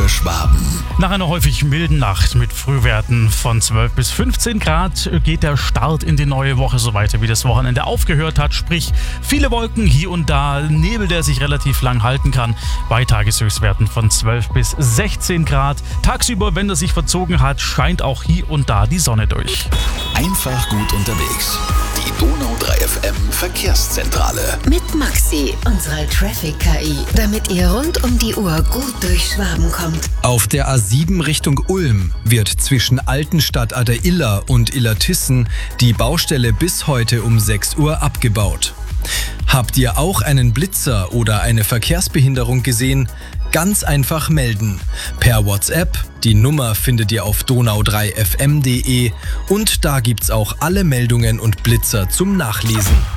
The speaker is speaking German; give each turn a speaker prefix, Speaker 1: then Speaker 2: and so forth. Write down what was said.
Speaker 1: für Schwaben.
Speaker 2: Nach einer häufig milden Nacht mit Frühwerten von 12 bis 15 Grad geht der Start in die neue Woche so weiter, wie das Wochenende aufgehört hat. Sprich, viele Wolken, hier und da Nebel, der sich relativ lang halten kann. Bei Tageshöchstwerten von 12 bis 16 Grad. Tagsüber, wenn das sich verzogen hat, scheint auch hier und da die Sonne durch.
Speaker 1: Einfach gut unterwegs. Die Donau 3 FM Verkehrszentrale.
Speaker 3: Mit Maxi, unserer Traffic-KI, damit ihr rund um die Uhr gut durch Schwaben kommt.
Speaker 4: Auf der A7 Richtung Ulm wird zwischen Altenstadt an der Iller und Illertissen die Baustelle bis heute um 6 Uhr abgebaut. Habt ihr auch einen Blitzer oder eine Verkehrsbehinderung gesehen? Ganz einfach melden. Per WhatsApp. Die Nummer findet ihr auf donau3fm.de und da gibt's auch alle Meldungen und Blitzer zum Nachlesen.